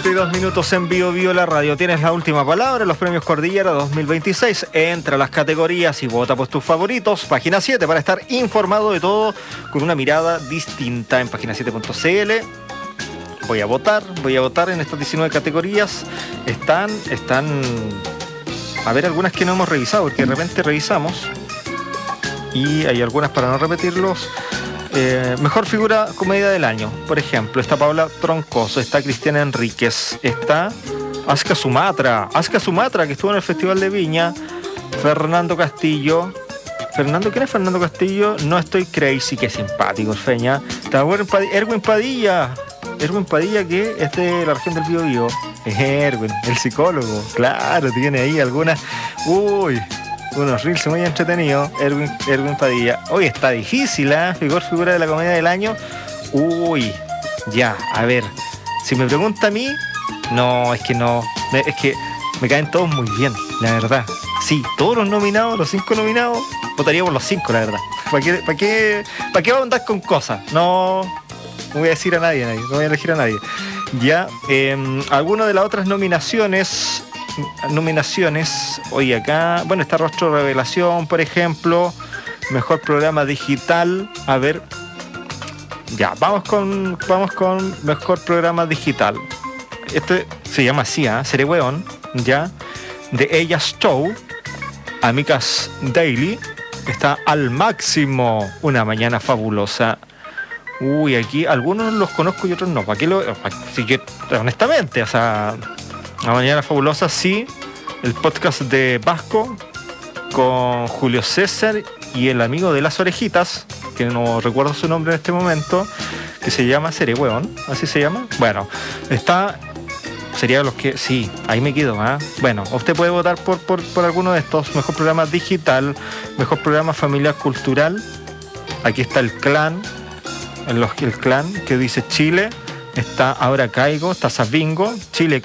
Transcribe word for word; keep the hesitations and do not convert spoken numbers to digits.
treinta y dos minutos en Bio Bio la radio. Tienes la última palabra en los premios Cordillera dos mil veintiséis. Entra a las categorías y vota por tus favoritos. Página siete para estar informado de todo con una mirada distinta en página siete punto c l. Voy a votar, voy a votar en estas diecinueve categorías. Están, están... A ver, algunas que no hemos revisado, porque de repente revisamos y hay algunas para no repetirlos. Eh, mejor figura comedia del año, por ejemplo, está Paula Troncoso, está Cristiana Enríquez, está Aska Sumatra, Aska Sumatra que estuvo en el Festival de Viña, Fernando Castillo. Fernando, ¿quién es Fernando Castillo? No estoy crazy, qué simpático el feña. Está Erwin Padilla, Erwin Padilla que es de la región del Biobío. Es Erwin, el psicólogo, claro, tiene ahí algunas. Uy. Unos reels muy entretenidos. Erwin, Erwin Padilla. Hoy está difícil, ¿eh? Mejor figura de la comedia del año. Uy, ya, a ver. Si me pregunta a mí, no, es que no. Es que me caen todos muy bien, la verdad. Sí, todos los nominados, los cinco nominados, votaría por los cinco, la verdad. ¿Para qué, para qué, para qué vamos a andar con cosas? No, no voy a decir a nadie, nadie no voy a elegir a nadie. Ya, eh, alguna de las otras nominaciones. Nominaciones, hoy acá, bueno, está Rostro Revelación, por ejemplo, mejor programa digital. A ver, ya, vamos con vamos con mejor programa digital. Este se llama así, ¿eh? Seré Weón, ya, de Ellas Show, Amicas Daily, está Al Máximo, Una Mañana Fabulosa. Uy, aquí algunos los conozco y otros no. ¿Para qué lo? Si yo, honestamente, o sea. La Mañana Fabulosa, sí. El podcast de Vasco con Julio César y el amigo de las orejitas, que no recuerdo su nombre en este momento, que se llama Seré Weón, así se llama. Bueno, está. Sería los que. Sí, ahí me quedo, ¿eh? Bueno, usted puede votar por, por, por alguno de estos. Mejor programa digital, mejor programa familiar cultural. Aquí está el clan. El, el clan que dice Chile. Está Ahora Caigo, está Sabingo, Chile